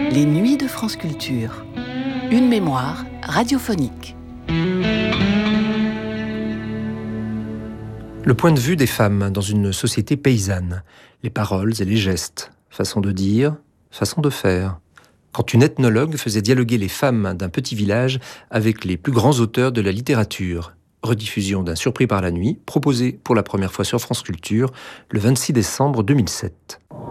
Les Nuits de France Culture. Une mémoire radiophonique. Le point de vue des femmes dans une société paysanne. Les paroles et les gestes. Façon de dire, façon de faire. Quand une ethnologue faisait dialoguer les femmes d'un petit village avec les plus grands auteurs de la littérature. Rediffusion d'un Surpris par la nuit, proposé pour la première fois sur France Culture le 26 décembre 2007.